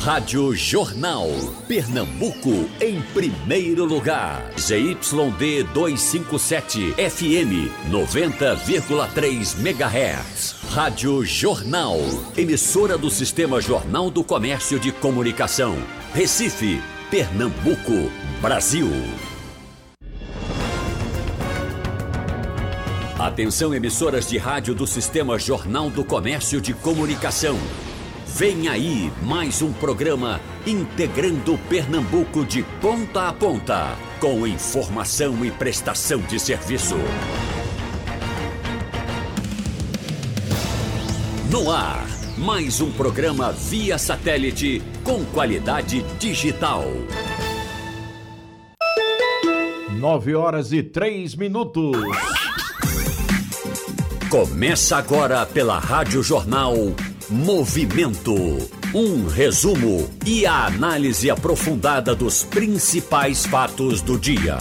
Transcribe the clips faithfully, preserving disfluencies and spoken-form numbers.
Rádio Jornal, Pernambuco em primeiro lugar. Z Y D duzentos e cinquenta e sete, F M noventa vírgula três megahertz. Rádio Jornal, emissora do Sistema Jornal do Comércio de Comunicação. Recife, Pernambuco, Brasil. Atenção, emissoras de rádio do Sistema Jornal do Comércio de Comunicação. Vem aí mais um programa integrando Pernambuco de ponta a ponta, com informação e prestação de serviço. No ar, mais um programa via satélite com qualidade digital. Nove horas e três minutos. Começa agora pela Rádio Jornal Movimento. Um resumo e a análise aprofundada dos principais fatos do dia.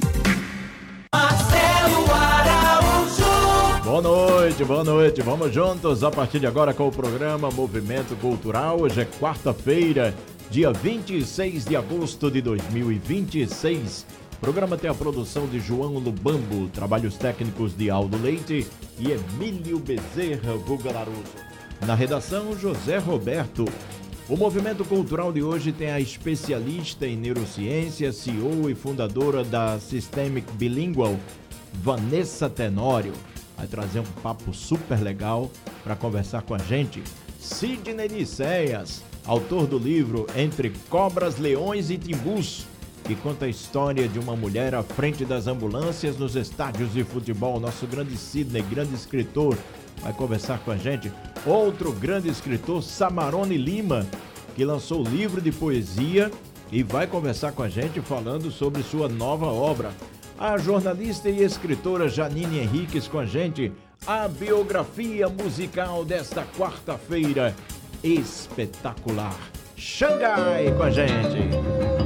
Marcelo Araújo. Boa noite, boa noite. Vamos juntos a partir de agora com o programa Movimento Cultural. Hoje é quarta-feira, dia vinte e seis de agosto de dois mil e vinte e seis. O programa tem a produção de João Lubambo, trabalhos técnicos de Aldo Leite e Emílio Bezerra Vulgararoso. Na redação, José Roberto. O Movimento Cultural de hoje tem a especialista em neurociência, C E O e fundadora da Systemic Bilingual, Vanessa Tenório. Vai trazer um papo super legal para conversar com a gente. Sidney Nicéias, autor do livro Entre Cobras, Leões e Timbus, que conta a história de uma mulher à frente das ambulâncias nos estádios de futebol. Nosso grande Sidney, grande escritor, vai conversar com a gente. Outro grande escritor, Samarone Lima, que lançou o livro de poesia e vai conversar com a gente falando sobre sua nova obra. A jornalista e escritora Janine Henriques com a gente. A biografia musical desta quarta-feira, espetacular. Xangai com a gente.